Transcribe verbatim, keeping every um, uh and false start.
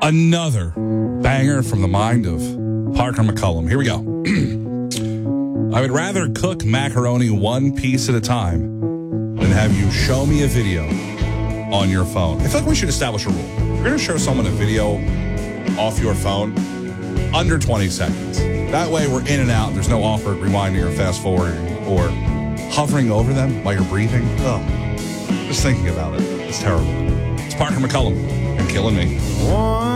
Another banger from the mind of Parker McCullum. Here we go. I would rather cook macaroni one piece at a time than have you show me a video on your phone. I feel like we should establish a rule. If you're going to show someone a video off your phone, under twenty seconds. That way we're in and out. There's no awkward rewinding or fast forwarding or hovering over them while you're breathing. Oh, just thinking about it. It's terrible. It's Parker McCullum and killing me.